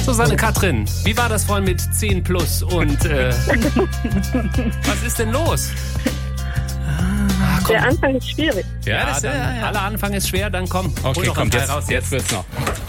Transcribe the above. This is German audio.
Susanne Katrin, wie war das vorhin mit 10 plus und was ist denn los? Der Anfang ist schwierig. Ja, aller Anfang ist schwer, dann komm. Okay, hol doch kommt einen jetzt, Teil raus jetzt wird's noch.